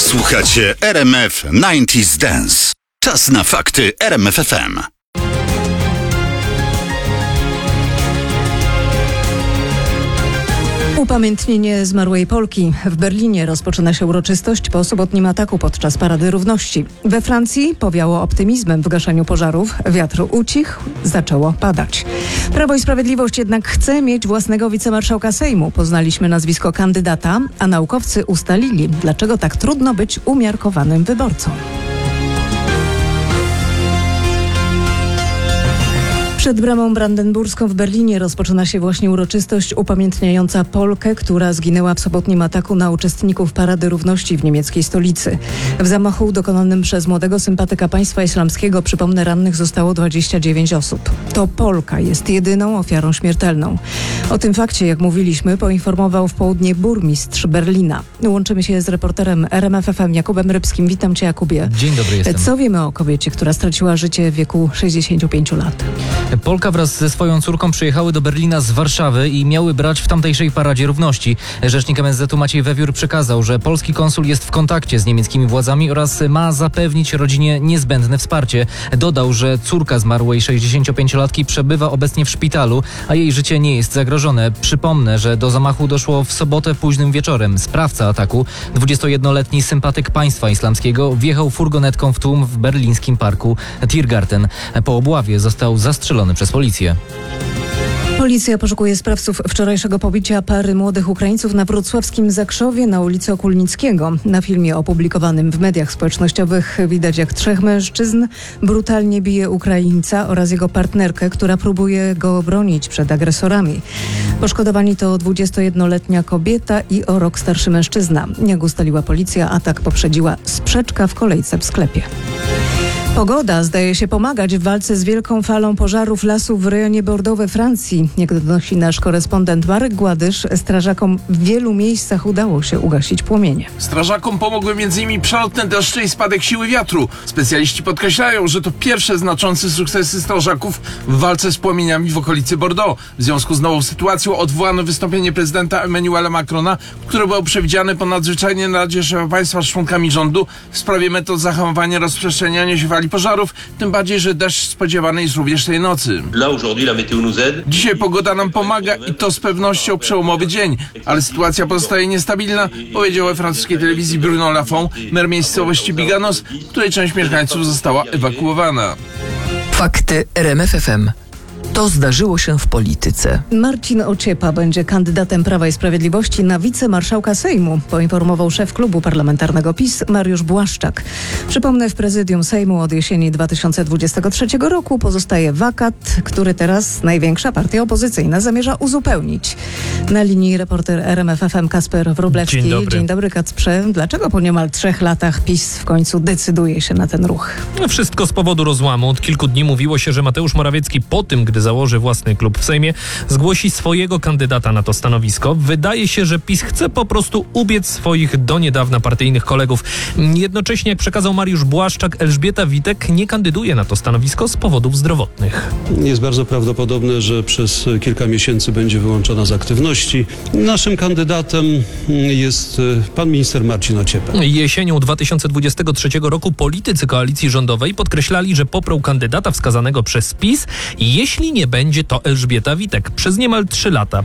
Słuchacie RMF 90s Dance. Czas na fakty RMF FM. Upamiętnienie zmarłej Polki. W Berlinie rozpoczyna się uroczystość po sobotnim ataku podczas Parady Równości. We Francji powiało optymizmem w gaszeniu pożarów. Wiatr ucichł, zaczęło padać. Prawo i Sprawiedliwość jednak chce mieć własnego wicemarszałka Sejmu. Poznaliśmy nazwisko kandydata, a naukowcy ustalili, dlaczego tak trudno być umiarkowanym wyborcą. Przed bramą brandenburską w Berlinie rozpoczyna się właśnie uroczystość upamiętniająca Polkę, która zginęła w sobotnim ataku na uczestników Parady Równości w niemieckiej stolicy. W zamachu dokonanym przez młodego sympatyka państwa islamskiego, przypomnę, rannych zostało 29 osób. To Polka jest jedyną ofiarą śmiertelną. O tym fakcie, jak mówiliśmy, poinformował w południe burmistrz Berlina. Łączymy się z reporterem RMF FM Jakubem Rybskim. Witam cię, Jakubie. Dzień dobry, jestem. Co wiemy o kobiecie, która straciła życie w wieku 65 lat? Polka wraz ze swoją córką przyjechały do Berlina z Warszawy i miały brać w tamtejszej Paradzie Równości. Rzecznik MSZ-u Maciej Wewiór przekazał, że polski konsul jest w kontakcie z niemieckimi władzami oraz ma zapewnić rodzinie niezbędne wsparcie. Dodał, że córka zmarłej 65-latki przebywa obecnie w szpitalu, a jej życie nie jest zagrożone. Przypomnę, że do zamachu doszło w sobotę późnym wieczorem. Sprawca ataku, 21-letni sympatyk państwa islamskiego, wjechał furgonetką w tłum w berlińskim parku Tiergarten. Po obławie został zastrzelony przez policję. Policja poszukuje sprawców wczorajszego pobicia pary młodych Ukraińców na wrocławskim Zakrzowie na ulicy Okulnickiego. Na filmie opublikowanym w mediach społecznościowych widać, jak trzech mężczyzn brutalnie bije Ukraińca oraz jego partnerkę, która próbuje go obronić przed agresorami. Poszkodowani to 21-letnia kobieta i o rok starszy mężczyzna. Jak ustaliła policja, atak poprzedziła sprzeczka w kolejce w sklepie. Pogoda zdaje się pomagać w walce z wielką falą pożarów lasów w rejonie Bordeaux we Francji. Jak donosi nasz korespondent Marek Gładysz, strażakom w wielu miejscach udało się ugasić płomienie. Strażakom pomogły m.in. przelotne deszcze i spadek siły wiatru. Specjaliści podkreślają, że to pierwsze znaczące sukcesy strażaków w walce z płomieniami w okolicy Bordeaux. W związku z nową sytuacją odwołano wystąpienie prezydenta Emmanuela Macrona, które było przewidziane po nadzwyczajnej Radzie Szefa Państwa z członkami rządu w sprawie metod zahamowania rozprzestrzeniania się fali pożarów, tym bardziej, że deszcz spodziewany jest również tej nocy. Dzisiaj pogoda nam pomaga i to z pewnością przełomowy dzień, ale sytuacja pozostaje niestabilna, powiedział we francuskiej telewizji Bruno Lafont, mer miejscowości Biganos, w której część mieszkańców została ewakuowana. Fakty RMF FM. To zdarzyło się w polityce. Marcin Ociepa będzie kandydatem Prawa i Sprawiedliwości na wicemarszałka Sejmu, poinformował szef klubu parlamentarnego PiS Mariusz Błaszczak. Przypomnę, w prezydium Sejmu od jesieni 2023 roku pozostaje wakat, który teraz największa partia opozycyjna zamierza uzupełnić. Na linii reporter RMF FM Kasper Wróblewski. Dzień dobry, Kacprze. Dlaczego po niemal 3 latach PiS w końcu decyduje się na ten ruch? Wszystko z powodu rozłamu. Od kilku dni mówiło się, że Mateusz Morawiecki po tym, gdy założy własny klub w Sejmie, zgłosi swojego kandydata na to stanowisko. Wydaje się, że PiS chce po prostu ubiec swoich do niedawna partyjnych kolegów. Jednocześnie, jak przekazał Mariusz Błaszczak, Elżbieta Witek nie kandyduje na to stanowisko z powodów zdrowotnych. Jest bardzo prawdopodobne, że przez kilka miesięcy będzie wyłączona z aktywności. Naszym kandydatem jest pan minister Marcin Ociepa. Jesienią 2023 roku politycy koalicji rządowej podkreślali, że poprą kandydata wskazanego przez PiS, jeśli nie będzie to Elżbieta Witek. Przez niemal 3 lata